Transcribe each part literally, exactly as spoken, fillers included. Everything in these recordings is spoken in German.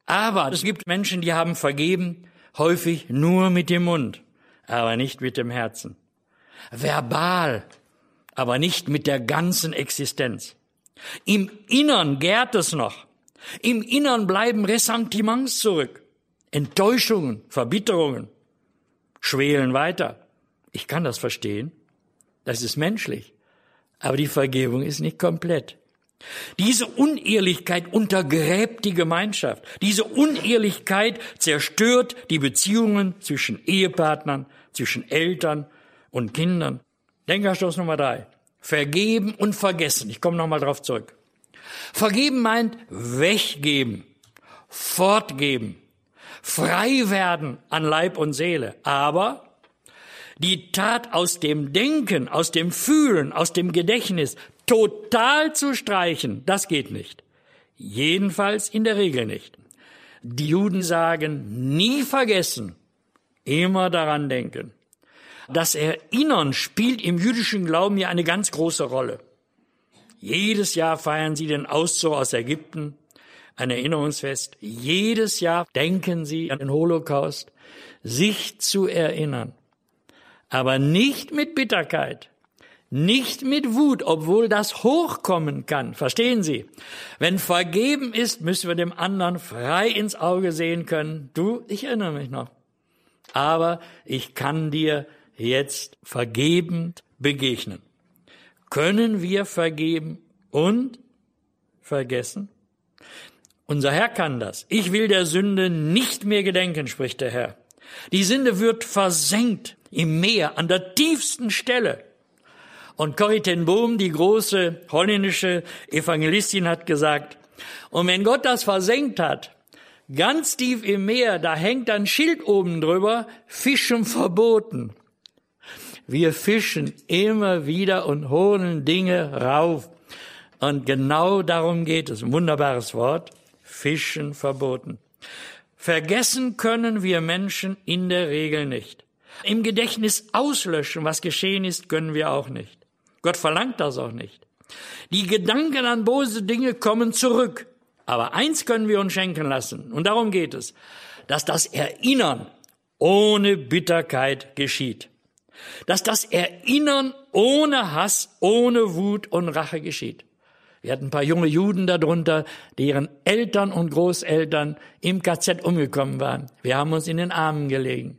Aber es gibt Menschen, die haben vergeben, häufig nur mit dem Mund, aber nicht mit dem Herzen. Verbal, aber nicht mit der ganzen Existenz. Im Innern gärt es noch. Im Innern bleiben Ressentiments zurück. Enttäuschungen, Verbitterungen schwelen weiter. Ich kann das verstehen. Das ist menschlich. Aber die Vergebung ist nicht komplett. Diese Unehrlichkeit untergräbt die Gemeinschaft. Diese Unehrlichkeit zerstört die Beziehungen zwischen Ehepartnern, zwischen Eltern und Kindern. Denkanstoß Nummer drei. Vergeben und vergessen. Ich komme nochmal drauf zurück. Vergeben meint weggeben, fortgeben, frei werden an Leib und Seele. Aber die Tat aus dem Denken, aus dem Fühlen, aus dem Gedächtnis total zu streichen, das geht nicht. Jedenfalls in der Regel nicht. Die Juden sagen, nie vergessen, immer daran denken. Das Erinnern spielt im jüdischen Glauben ja eine ganz große Rolle. Jedes Jahr feiern sie den Auszug aus Ägypten, ein Erinnerungsfest. Jedes Jahr denken sie an den Holocaust, sich zu erinnern. Aber nicht mit Bitterkeit, nicht mit Wut, obwohl das hochkommen kann. Verstehen Sie? Wenn vergeben ist, müssen wir dem anderen frei ins Auge sehen können. Du, ich erinnere mich noch. Aber ich kann dir jetzt vergebend begegnen. Können wir vergeben und vergessen? Unser Herr kann das. Ich will der Sünde nicht mehr gedenken, spricht der Herr. Die Sünde wird versenkt im Meer an der tiefsten Stelle. Und Corrie ten Boom, die große holländische Evangelistin, hat gesagt, und wenn Gott das versenkt hat, ganz tief im Meer, da hängt ein Schild oben drüber, Fischen verboten. Wir fischen immer wieder und holen Dinge rauf. Und genau darum geht es. Ein wunderbares Wort. Fischen verboten. Vergessen können wir Menschen in der Regel nicht. Im Gedächtnis auslöschen, was geschehen ist, können wir auch nicht. Gott verlangt das auch nicht. Die Gedanken an böse Dinge kommen zurück. Aber eins können wir uns schenken lassen. Und darum geht es, dass das Erinnern ohne Bitterkeit geschieht. Dass das Erinnern ohne Hass, ohne Wut und Rache geschieht. Wir hatten ein paar junge Juden darunter, deren Eltern und Großeltern im K Z umgekommen waren. Wir haben uns in den Armen gelegen.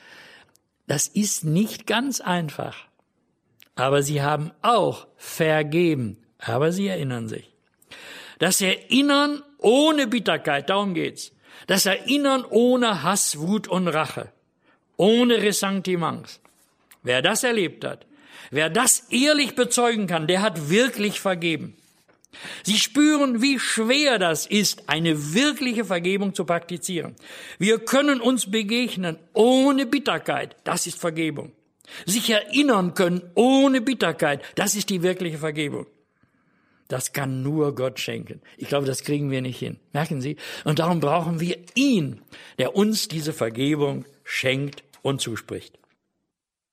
Das ist nicht ganz einfach. Aber sie haben auch vergeben. Aber sie erinnern sich. Das Erinnern ohne Bitterkeit, darum geht's. Das Erinnern ohne Hass, Wut und Rache. Ohne Ressentiments. Wer das erlebt hat, wer das ehrlich bezeugen kann, der hat wirklich vergeben. Sie spüren, wie schwer das ist, eine wirkliche Vergebung zu praktizieren. Wir können uns begegnen ohne Bitterkeit, das ist Vergebung. Sich erinnern können ohne Bitterkeit, das ist die wirkliche Vergebung. Das kann nur Gott schenken. Ich glaube, das kriegen wir nicht hin. Merken Sie? Und darum brauchen wir ihn, der uns diese Vergebung schenkt und zuspricht.